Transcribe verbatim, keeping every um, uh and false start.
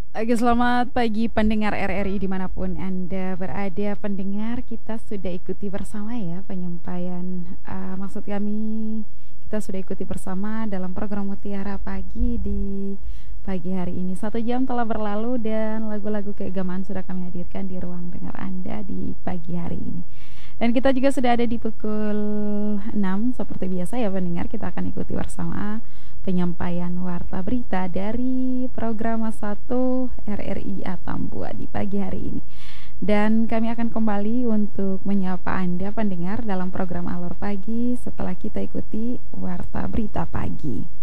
Oke, selamat pagi pendengar R R I dimanapun Anda berada. Pendengar, kita sudah ikuti bersama ya penyampaian, uh, maksud kami kita sudah ikuti bersama dalam program Mutiara Pagi di pagi hari ini. Satu jam telah berlalu dan lagu-lagu keagamaan sudah kami hadirkan di ruang dengar Anda di pagi hari ini. Dan kita juga sudah ada di pukul enam seperti biasa ya pendengar, kita akan ikuti bersama penyampaian warta berita dari program satu R R I Atambua di pagi hari ini. Dan kami akan kembali untuk menyapa Anda pendengar dalam program Alor Pagi setelah kita ikuti warta berita pagi.